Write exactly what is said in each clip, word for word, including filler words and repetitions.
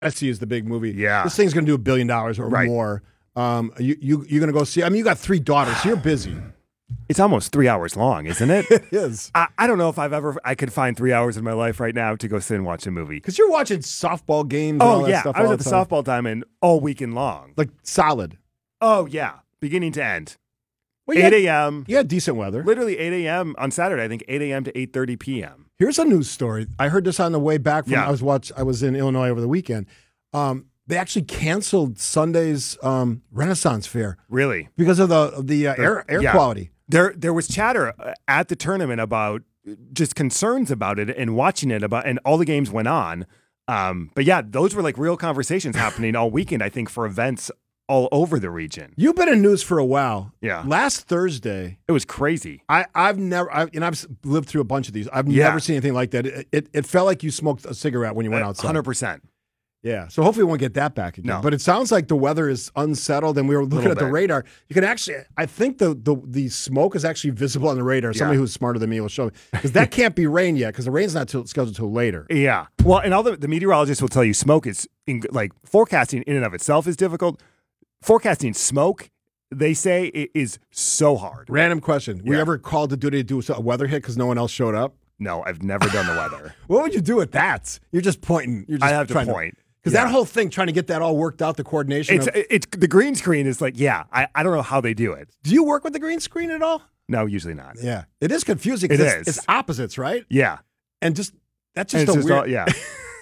Odyssey is the big movie. Yeah. This thing's going to do a billion dollars or right. more. Um, you, you, you're going to go see, I mean, you got three daughters, so you're busy. It's almost three hours long, isn't it? It is. I, I don't know if I've ever, I could find three hours in my life right now to go sit and watch a movie. Because you're watching softball games and Oh, all that yeah. stuff I was all at the time. softball diamond all weekend long. Like, solid. Oh, yeah. Beginning to end. Well, you eight had- a.m. You had decent weather. Literally eight a.m. on Saturday, I think eight a.m. to eight thirty p.m. Here's a news story. I heard this on the way back from, Yeah. I was watch. I was in Illinois over the weekend. Um, they actually canceled Sunday's um, Renaissance Fair Really? because of the of the uh, air air yeah. quality. There there was chatter uh, at the tournament about just concerns about it and watching it about, and all the games went on. Um, but yeah, those were like real conversations happening all weekend, I think, for events all over the region. You've been in news for a while. Yeah. Last Thursday, It was crazy. I, I've never, I, and I've lived through a bunch of these. I've Yeah. never seen anything like that. It, it, it felt like you smoked a cigarette when you went outside. one hundred percent. Yeah. So hopefully we won't get that back again. No. But it sounds like the weather is unsettled, and we were looking Little at the bit. radar. You can actually, I think the the, the smoke is actually visible on the radar. Somebody Yeah. who's smarter than me will show me. Because that can't be rain yet, because the rain's not till, scheduled until later. Yeah. Well, and all the, the meteorologists will tell you smoke is, in, like, forecasting in and of itself is difficult. Forecasting smoke, they say, it is so hard. Random question. Were you Yeah. ever called to duty to do a weather hit because no one else showed up? No, I've never done the weather. What would you do with that? You're just pointing. You're just I have to trying point. Because Yeah. that whole thing, trying to get that all worked out, the coordination. It's of, it's the green screen is like, yeah, I, I don't know how they do it. do you work with the green screen at all? No, usually not. Yeah. It is confusing. 'cause It it's, is. It's opposites, right? Yeah. And just, that's And just it's a just weird. all, yeah.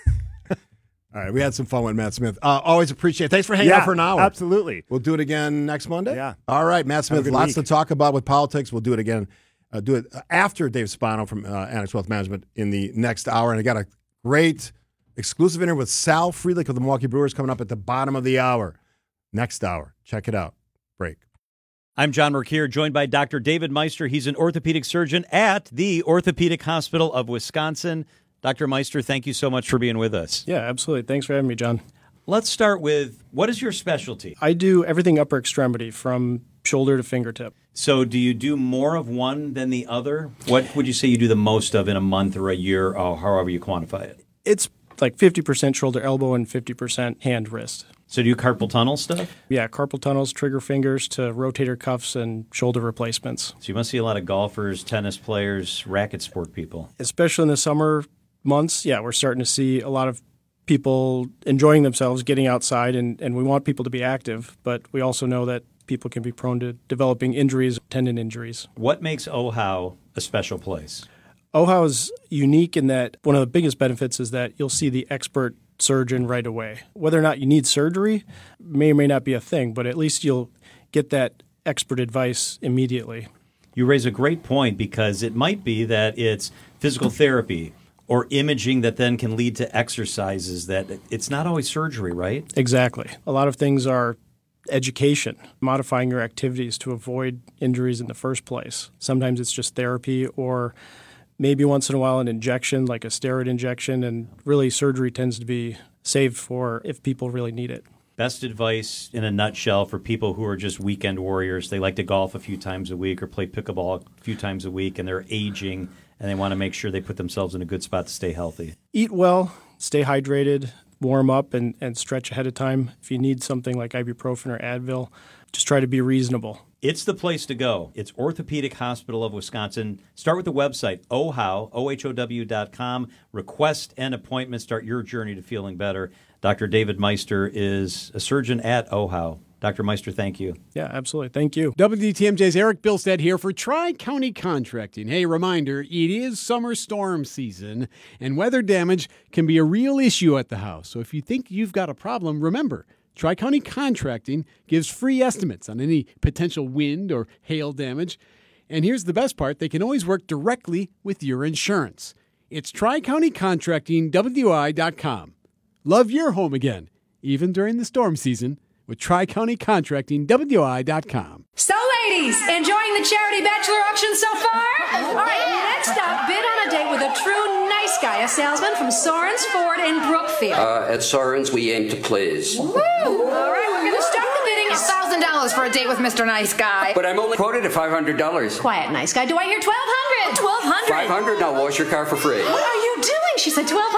All right. We had some fun with Matt Smith. Uh, always appreciate it. Thanks for hanging yeah, out for an hour. Absolutely. We'll do it again next Monday. Yeah. All right, Matt Smith. good Lots week. to talk about with politics. We'll do it again. Uh, do it after Dave Spano from uh, Annex Wealth Management in the next hour. And I got a great exclusive interview with Sal Friedlich of the Milwaukee Brewers coming up at the bottom of the hour. Next hour. Check it out. Break. I'm John Mercure, joined by Doctor David Meister. He's an orthopedic surgeon at the Orthopedic Hospital of Wisconsin. Doctor Meister, thank you so much for being with us. Yeah, absolutely. Thanks for having me, John. Let's start with, what is your specialty? I do everything upper extremity from shoulder to fingertip. So do you do more of one than the other? What would you say you do the most of in a month or a year, or however you quantify it? It's like fifty percent shoulder elbow and fifty percent hand wrist. So do you carpal tunnel stuff? Yeah, carpal tunnels, trigger fingers to rotator cuffs and shoulder replacements. So you must see a lot of golfers, tennis players, racket sport people. Especially in the summer months, yeah, we're starting to see a lot of people enjoying themselves, getting outside, and, and we want people to be active, but we also know that people can be prone to developing injuries, tendon injuries. What makes O H O a special place? O H O is unique in that one of the biggest benefits is that you'll see the expert surgeon right away. Whether or not you need surgery may or may not be a thing, but at least you'll get that expert advice immediately. You raise a great point, because it might be that it's physical therapy or imaging that then can lead to exercises, that it's not always surgery, right? Exactly. A lot of things are education, modifying your activities to avoid injuries in the first place. Sometimes it's just therapy, or maybe once in a while an injection, like a steroid injection, and really surgery tends to be saved for if people really need it. Best advice in a nutshell for people who are just weekend warriors. They like to golf a few times a week or play pickleball a few times a week, and they're aging, and they want to make sure they put themselves in a good spot to stay healthy. Eat well, stay hydrated, warm up, and, and stretch ahead of time. If you need something like ibuprofen or Advil, just try to be reasonable. It's the place to go. It's Orthopedic Hospital of Wisconsin. Start with the website, O H O W, O H O W dot com. Request an appointment. Start your journey to feeling better. Doctor David Meister is a surgeon at O H O W. Doctor Meister, thank you. Yeah, absolutely. Thank you. W D T M J's Eric Bilstead here for Tri-County Contracting. Hey, reminder, it is summer storm season, and weather damage can be a real issue at the house. So if you think you've got a problem, remember, Tri-County Contracting gives free estimates on any potential wind or hail damage. And here's the best part, they can always work directly with your insurance. It's Tri-County Contracting, W I dot com. Love your home again, even during the storm season, with Tri-County Contracting, W I dot com. So, ladies, enjoying the charity bachelor auction so far? All right, next up, bid on a date with a true nice guy, a salesman from Sorens Ford in Brookfield. Uh, at Sorens, we aim to please. Woo! All right, we're going to start the bidding at one thousand dollars for a date with Mister Nice Guy. But I'm only quoted at five hundred dollars. Quiet, nice guy. Do I hear twelve hundred? twelve hundred? five hundred dollars, I'll wash your car for free. What are you doing? She said twelve hundred.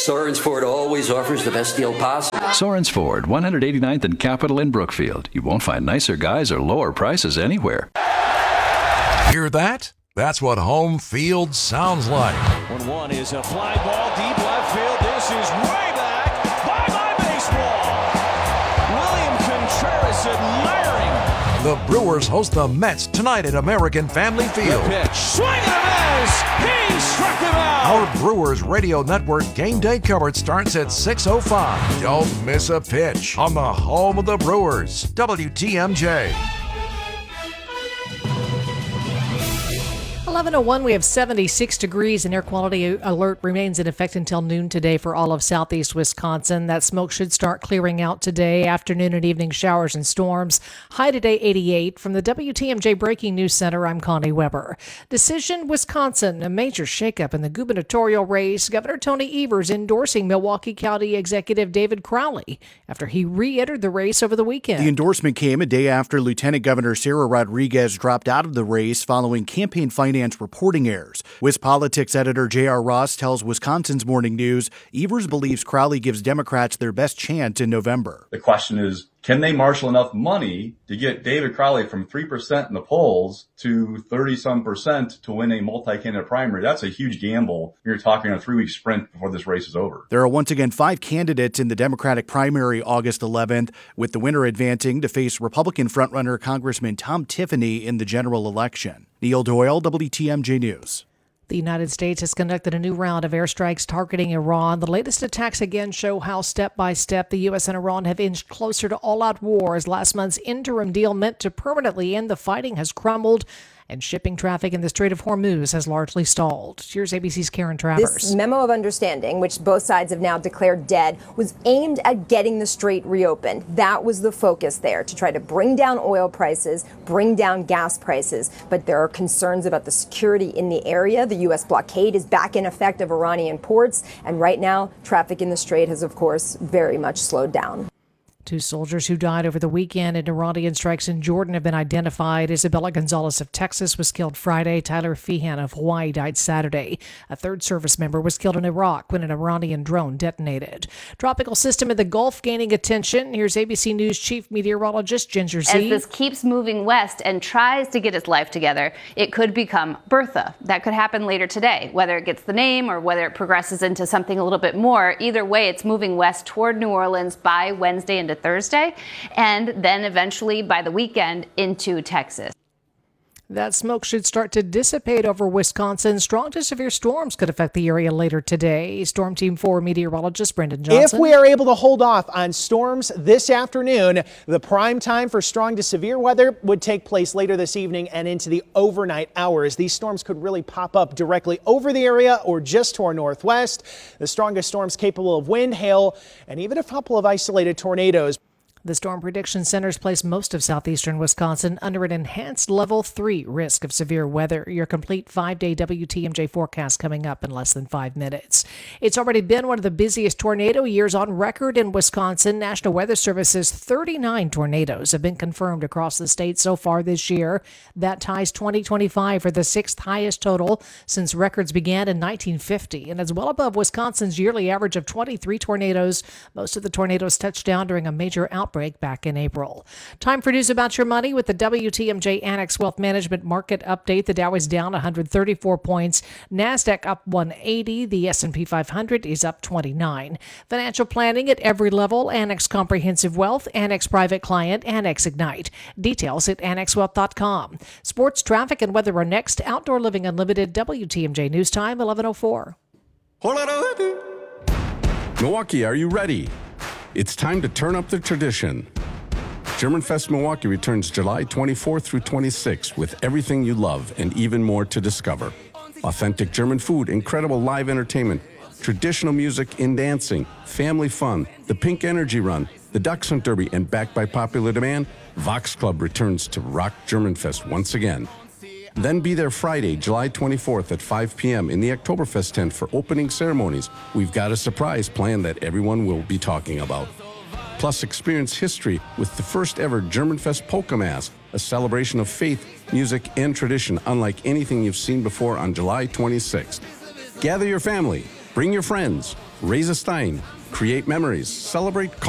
Sorens Ford always offers the best deal possible. Sorens Ford, one eighty-ninth and Capitol in Brookfield. You won't find nicer guys or lower prices anywhere. Hear that? That's what home field sounds like. one one is a fly ball deep left field. This is way back. Bye-bye baseball. William Contreras admiring. The Brewers host the Mets tonight at American Family Field. The pitch. Swing and a miss. He struck him out. Our Brewers Radio Network game day coverage starts at six oh five. Don't miss a pitch on the home of the Brewers, W T M J. eleven oh one, we have seventy-six degrees, and air quality alert remains in effect until noon today for all of southeast Wisconsin. That smoke should start clearing out today. Afternoon and evening showers and storms. High today, eighty-eight. From the W T M J Breaking News Center, I'm Connie Weber. Decision, Wisconsin, a major shakeup in the gubernatorial race. Governor Tony Evers endorsing Milwaukee County Executive David Crowley after he re-entered the race over the weekend. The endorsement came a day after Lieutenant Governor Sarah Rodriguez dropped out of the race following campaign finance reporting errors. WisPolitics editor J R. Ross tells Wisconsin's Morning News Evers believes Crowley gives Democrats their best chance in November. The question is, can they marshal enough money to get David Crowley from three percent in the polls to thirty-some percent to win a multi-candidate primary? That's a huge gamble. You're talking a three-week sprint before this race is over. There are once again five candidates in the Democratic primary August eleventh, with the winner advancing to face Republican frontrunner Congressman Tom Tiffany in the general election. Neil Doyle, W T M J News. The United States has conducted a new round of airstrikes targeting Iran. The latest attacks again show how step by step the U S and Iran have inched closer to all-out war as last month's interim deal meant to permanently end the fighting has crumbled and shipping traffic in the Strait of Hormuz has largely stalled. Here's A B C's Karen Travers. This memo of understanding, which both sides have now declared dead, was aimed at getting the strait reopened. That was the focus there, to try to bring down oil prices, bring down gas prices. But there are concerns about the security in the area. The U S blockade is back in effect of Iranian ports. And right now, traffic in the strait has, of course, very much slowed down. Two soldiers who died over the weekend in Iranian strikes in Jordan have been identified. Isabella Gonzalez of Texas was killed Friday. Tyler Feehan of Hawaii died Saturday. A third service member was killed in Iraq when an Iranian drone detonated. Tropical system in the Gulf gaining attention. Here's A B C News chief meteorologist Ginger Z. As this keeps moving west and tries to get its life together, it could become Bertha. That could happen later today. Whether it gets the name or whether it progresses into something a little bit more, either way, it's moving west toward New Orleans by Wednesday into Thursday, and then eventually by the weekend into Texas. That smoke should start to dissipate over Wisconsin. Strong to severe storms could affect the area later today. Storm Team four meteorologist Brendan Johnson. If we are able to hold off on storms this afternoon, the prime time for strong to severe weather would take place later this evening and into the overnight hours. These storms could really pop up directly over the area or just to our northwest. The strongest storms capable of wind, hail, and even a couple of isolated tornadoes. The Storm Prediction Centers place most of southeastern Wisconsin under an enhanced level three risk of severe weather. Your complete five-day W T M J forecast coming up in less than five minutes. It's already been one of the busiest tornado years on record in Wisconsin. National Weather Service's thirty-nine tornadoes have been confirmed across the state so far this year. That ties twenty twenty-five for the sixth highest total since records began in nineteen fifty, and is well above Wisconsin's yearly average of twenty-three tornadoes. Most of the tornadoes touched down during a major outbreak back in April. Time for news about your money with the W T M J Annex Wealth Management Market Update. The Dow is down one hundred thirty-four points. NASDAQ up one hundred eighty. The S and P five hundred is up twenty-nine. Financial planning at every level. Annex Comprehensive Wealth, Annex Private Client, Annex Ignite. Details at annex wealth dot com. Sports, traffic, and weather are next. Outdoor Living Unlimited, W T M J News Time, eleven oh four. Milwaukee, are you ready? It's time to turn up the tradition. Germanfest Milwaukee returns July twenty-fourth through twenty-sixth with everything you love and even more to discover. Authentic German food, incredible live entertainment, traditional music and dancing, family fun, the Pink Energy Run, the Dachshund Derby, and backed by popular demand, Vox Club returns to rock Germanfest once again. Then be there Friday, July twenty-fourth at five p.m. in the Oktoberfest tent for opening ceremonies. We've got a surprise planned that everyone will be talking about. Plus, experience history with the first ever Germanfest Polka Mass, a celebration of faith, music, and tradition unlike anything you've seen before on July twenty-sixth. Gather your family, bring your friends. Raise a Stein. Create memories. Celebrate